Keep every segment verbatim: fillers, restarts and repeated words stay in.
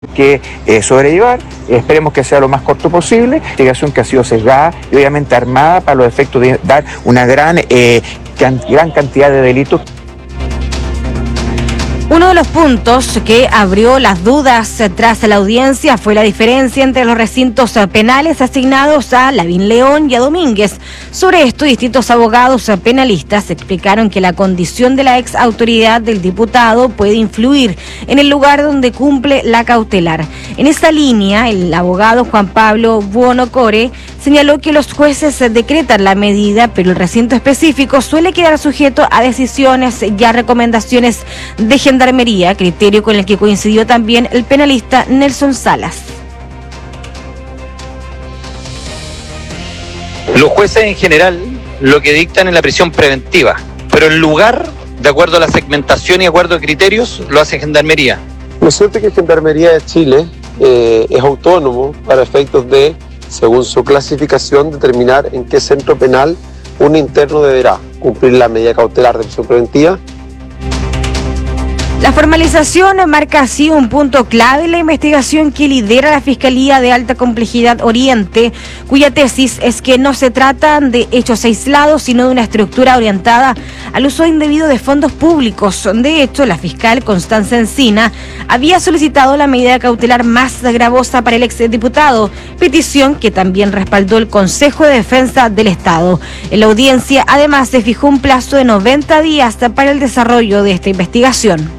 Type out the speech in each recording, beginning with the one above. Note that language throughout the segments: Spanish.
que eh, sobrellevar. Esperemos que sea lo más corto posible. Investigación que ha sido sesgada y obviamente armada para los efectos de dar una gran, eh, can, gran cantidad de delitos. Uno de los puntos que abrió las dudas tras la audiencia fue la diferencia entre los recintos penales asignados a Lavín León y a Domínguez. Sobre esto, distintos abogados penalistas explicaron que la condición de la ex autoridad del diputado puede influir en el lugar donde cumple la cautelar. En esta línea, el abogado Juan Pablo Buonocore señaló que los jueces decretan la medida, pero el recinto específico suele quedar sujeto a decisiones y a recomendaciones de Gendarmería, criterio con el que coincidió también el penalista Nelson Salas. Los jueces en general lo que dictan es la prisión preventiva, pero el lugar, de acuerdo a la segmentación y de acuerdo a criterios, lo hace Gendarmería. Resulta que Gendarmería de Chile eh, es autónomo para efectos de, según su clasificación, determinar en qué centro penal un interno deberá cumplir la medida cautelar de prisión preventiva. La formalización marca así un punto clave en la investigación que lidera la Fiscalía de Alta Complejidad Oriente, cuya tesis es que no se trata de hechos aislados, sino de una estructura orientada al uso indebido de fondos públicos. De hecho, la fiscal Constanza Encina había solicitado la medida cautelar más gravosa para el exdiputado, petición que también respaldó el Consejo de Defensa del Estado. En la audiencia, además, se fijó un plazo de noventa días para el desarrollo de esta investigación.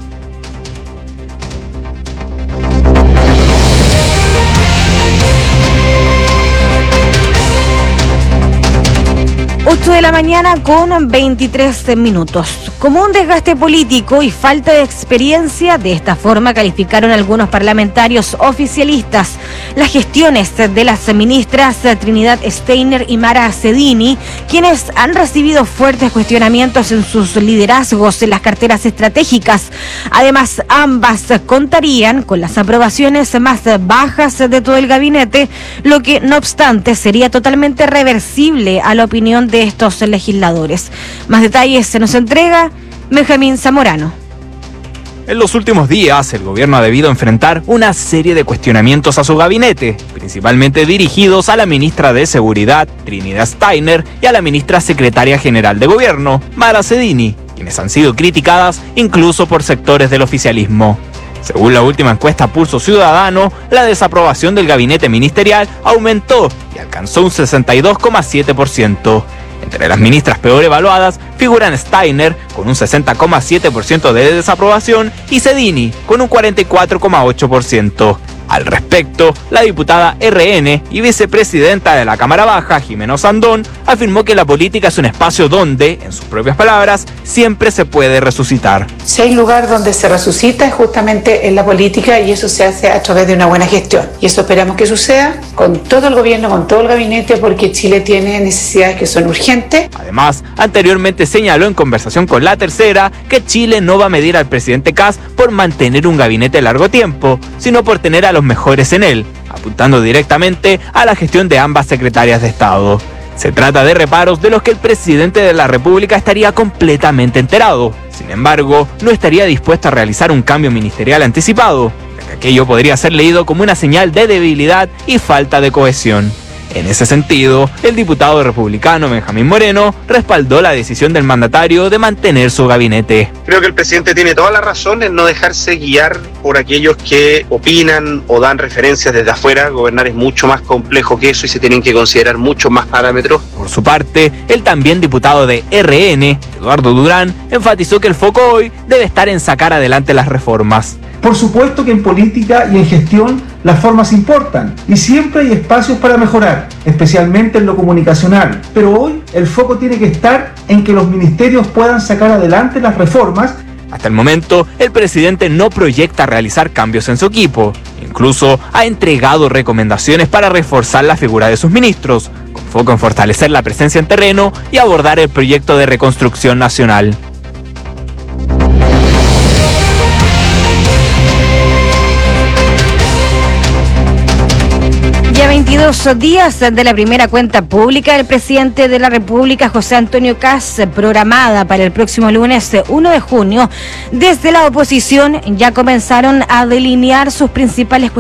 ocho de la mañana con veintitrés minutos. Como un desgaste político y falta de experiencia, de esta forma calificaron algunos parlamentarios oficialistas las gestiones de las ministras Trinidad Steiner y Mara Cedini, quienes han recibido fuertes cuestionamientos en sus liderazgos en las carteras estratégicas. Además, ambas contarían con las aprobaciones más bajas de todo el gabinete, lo que no obstante sería totalmente reversible a la opinión de estos legisladores. Más detalles se nos entrega Benjamín Zamorano. En los últimos días, el gobierno ha debido enfrentar una serie de cuestionamientos a su gabinete, principalmente dirigidos a la ministra de Seguridad, Trinidad Steiner, y a la ministra secretaria general de Gobierno, Mara Cedini, quienes han sido criticadas incluso por sectores del oficialismo. Según la última encuesta Pulso Ciudadano, la desaprobación del gabinete ministerial aumentó y alcanzó un sesenta y dos coma siete por ciento. Entre las ministras peor evaluadas figuran Steiner con un sesenta coma siete por ciento de desaprobación y Cedini con un cuarenta y cuatro coma ocho por ciento. Al respecto, la diputada R N y vicepresidenta de la Cámara Baja, Jimena Sandón, afirmó que la política es un espacio donde, en sus propias palabras, siempre se puede resucitar. Si hay lugar donde se resucita es justamente en la política, y eso se hace a través de una buena gestión. Y eso esperamos que suceda con todo el gobierno, con todo el gabinete, porque Chile tiene necesidades que son urgentes. Además, anteriormente señaló en conversación con La Tercera que Chile no va a medir al presidente Kast por mantener un gabinete a largo tiempo, sino por tener a los mejores en él, apuntando directamente a la gestión de ambas secretarias de Estado. Se trata de reparos de los que el presidente de la República estaría completamente enterado. Sin embargo, no estaría dispuesto a realizar un cambio ministerial anticipado, ya que aquello podría ser leído como una señal de debilidad y falta de cohesión. En ese sentido, el diputado republicano Benjamín Moreno respaldó la decisión del mandatario de mantener su gabinete. Creo que el presidente tiene toda la razón en no dejarse guiar por aquellos que opinan o dan referencias desde afuera. Gobernar es mucho más complejo que eso y se tienen que considerar muchos más parámetros. Por su parte, el también diputado de R N, Eduardo Durán, enfatizó que el foco hoy debe estar en sacar adelante las reformas. Por supuesto que en política y en gestión las formas importan y siempre hay espacios para mejorar, especialmente en lo comunicacional. Pero hoy el foco tiene que estar en que los ministerios puedan sacar adelante las reformas. Hasta el momento, el presidente no proyecta realizar cambios en su equipo. Incluso ha entregado recomendaciones para reforzar la figura de sus ministros, con foco en fortalecer la presencia en terreno y abordar el proyecto de reconstrucción nacional. veintidós días de la primera cuenta pública del presidente de la República, José Antonio Kast, programada para el próximo lunes uno de junio, desde la oposición ya comenzaron a delinear sus principales cuestiones